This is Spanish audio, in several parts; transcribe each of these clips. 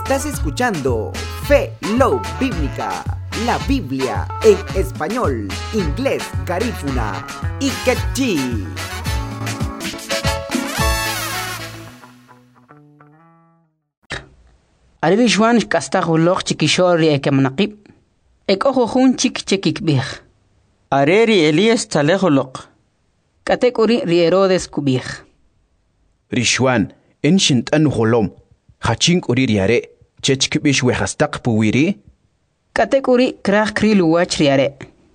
Estás escuchando Fe Love Bíblica, la Biblia en español, inglés, garífuna y quechí. Arishwan kastaghulok chikishori ekamnaqib. Ekokhun chikikbih. Areri Elias talehulok. Katekuri Herodes kubih. Rishwan enshint anholom. Hachink uri riare. Chechkibish wehastak puwiri. Katekuri krah krilu wach riare.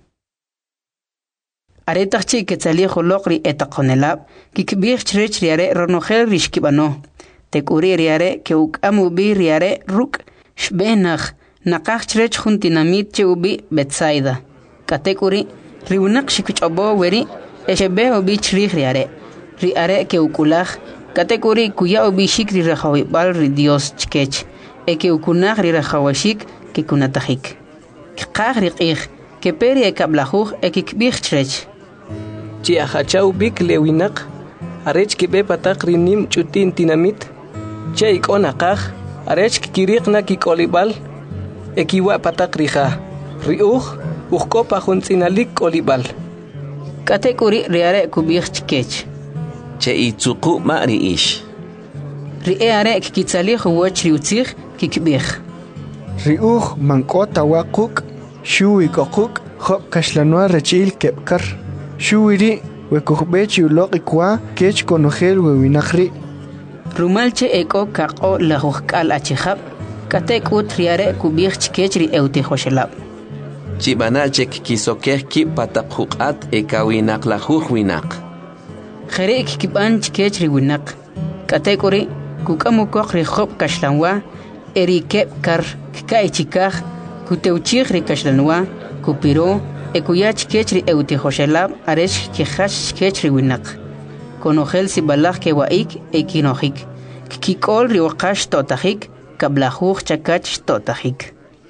Aretachchi ketzalihulok ri etaqonelab. Kikbih chrech riare ronohel rishkibano. Tekuri riare ke ukamu bi riare ruk shbenach naqach chrech juntinamit che ubi Betsaida. Katekuri riunak shikuchobo weri eshebe ubi chrich riare. Riare ke ukulach katekuri kuya ubi shik ri rahawi bal ri Dios chkech. Eke ukunach ri rahawashik ke kunatahik. Kqach riqich ke peri ekablahuch ekikbich chrech. Chi ahacha ubik lewinak arech ke be patak rinim chutin tinamit. Che ikonaqaj arech kiriqna kikolibal ekiwa patak rija riuj ujkopa juntzinalik kolibal Katekuri riare kubich chkech. Che itzuku mari ish. Riare kikitzalih wach riutzich kikbich. Riuj mankota waquk shui kokuk hop kashlanwa rechil kepkar shuiri wekujbechi uloqikwa kech konogel wewinakri Rumalche eko kako la hukal achihab. Katekut riare kubich chkechri eutihoshelab. Chibanachek kisokeh ki patakhuqat ekawinak la winak. Kherek kiban chkechri winak. Katekuri kukamukok rihob kashlanwa erikep kar kaichikaj kuteuchig rikashlanwa kupiro ekuyach chkechri eutihoshelab aresh kihash chkechri winak. Konogel sibalach kewaik ekinojik. Kikol riwakash totajik, kablahuj chakach totajik.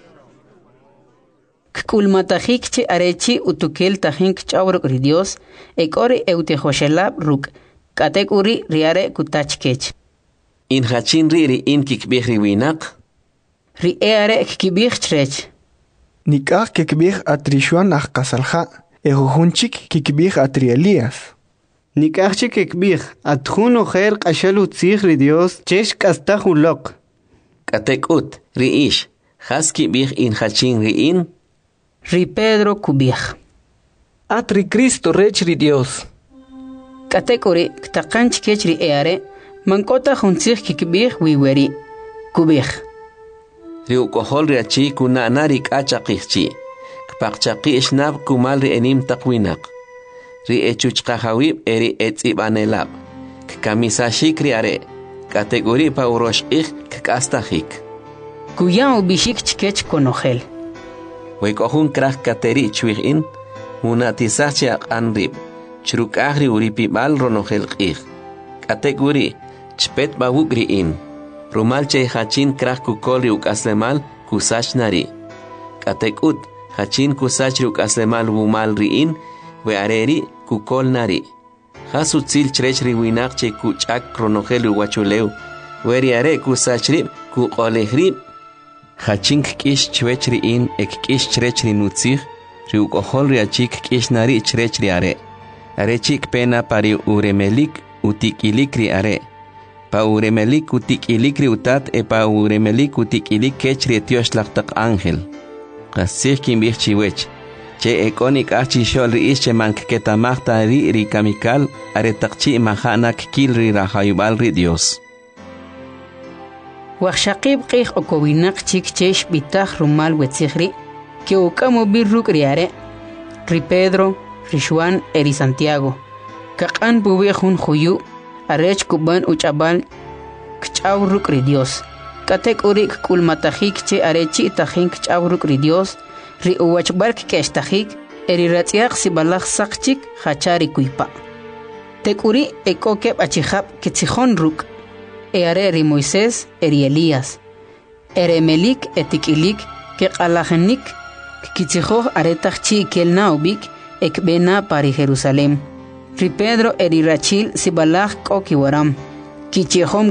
Kkulmatajik che arechi utukel tajink chawruk ri Dios, ekori eutehoshelab ruk, katekuri riare kutachkech. In hachin riri in kikbih riwinak. Ri eare kikibih chrech. nikaj kikbij atrishwan ajkasalja ejujunchik kikbij atri Elías nikajchi kekbij atjun ojer qashalu tzigri Dios chesh kastahulok Katekut riish haski bih in hachin riin. Ri Pedro kubih. atri Cristo rechri Dios Katekuri ktaqanch kechri eare mankota juntzig kikbih wiweri kubih. Riukohol riachi kuna narik achaqihchi. Kpaqchaqi ishnab kumal ri enim taqwinak. Ri echuchqahawib eri etzibanelab. Kamisashik riare. Kategori pa uroshqih kastahik. Kuya ubishik chkech konogel. Wekohun krah kateri chwigin. Munatisachchi aqanrib. Chrukahri uripibal ronogel qih. Kategori chpet bawugriin. Rumalche hachin krah kukol ukaslemal kusach nari. Katekut hachin kusach ukaslemal wumal riin we areri kukol nari. Hasutzil chrech riwinak che kuchak kronogel uwachuleu. Weri are kusach rib kukolehrib. Hachin kish chwech riin ek kish chrech rinutzig riukohol riachik kish nari chrech riare. Arechik pena pari uremelik utikilik riare. Pa uremelik utikilik riutat e pa uremelik utikilik kechri etios laqtaq ángel. Qasih kimbih chiwech. Che ekonik achi shol riish che manketamaqta ri kamikal aretaqchi mahanak kil ri rahayubal ri Dios. Waqshaqib qih okowinak chik chesh bitaj rumal wetzigri que ukamo birruk riare. Ri Pedro, ri Juan eri Santiago. Kaqan buwejun juyu arech kuban uchabal kchawruk ri Dios. Katek urik kulmatajik che arechi tajin kchawruk ri Dios. Ri uwachbark keshtajik eri ratziaq sibalaj saqchik hachari kuipa. Tekuri ekokeb achihab ketzihon ruk. Eare ri Moisés eri Elías. Eremelik etikilik ke qalajenik kitzihoj aretajchi kelnaubik ekbena pari Jerusalem. Ri Pedro eri rachil sibalaj kokiwaram. Kichihom